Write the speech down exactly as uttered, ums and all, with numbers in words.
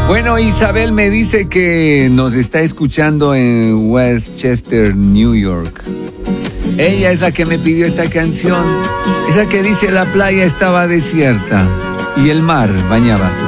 Bueno, Isabel me dice que nos está escuchando en Westchester, New York. Ella es la que me pidió esta canción, esa que dice la playa estaba desierta y el mar bañaba